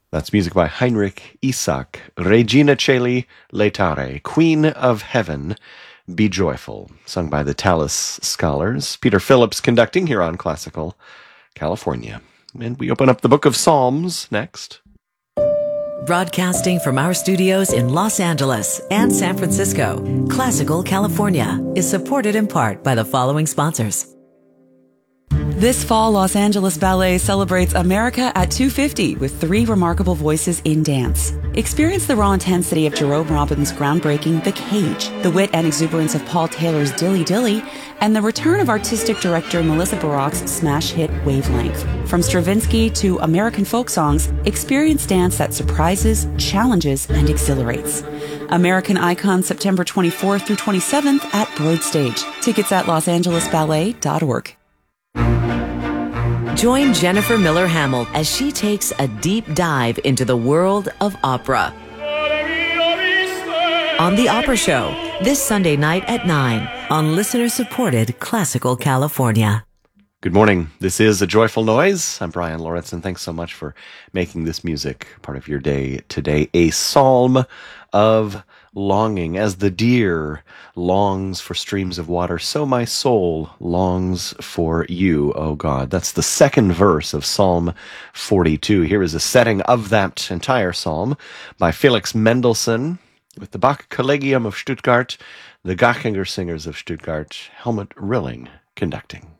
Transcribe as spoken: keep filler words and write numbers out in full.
That's music by Heinrich Isaac, Regina Caeli Laetare, Queen of Heaven, Be Joyful, sung by the Tallis Scholars. Peter Phillips conducting here on Classical California. And we open up the Book of Psalms next. Broadcasting from our studios in Los Angeles and San Francisco, Classical California is supported in part by the following sponsors. This fall, Los Angeles Ballet celebrates America at two fifty with three remarkable voices in dance. Experience the raw intensity of Jerome Robbins' groundbreaking The Cage, the wit and exuberance of Paul Taylor's Dilly Dilly, and the return of artistic director Melissa Baroque's smash hit Wavelength. From Stravinsky to American folk songs, experience dance that surprises, challenges, and exhilarates. American Icon, September twenty-fourth through twenty-seventh at Broad Stage. Tickets at los angeles ballet dot org. Join Jennifer Miller Hamill as she takes a deep dive into the world of opera on The Opera Show this Sunday night at nine on listener-supported Classical California. Good morning. This is A Joyful Noise. I'm Brian Lawrence, and thanks so much for making this music part of your day today. A psalm of longing. As the deer longs for streams of water, so my soul longs for you, O God. That's the second verse of Psalm forty-two. Here is a setting of that entire psalm by Felix Mendelssohn with the Bach Collegium of Stuttgart, the Gachinger Singers of Stuttgart, Helmut Rilling conducting.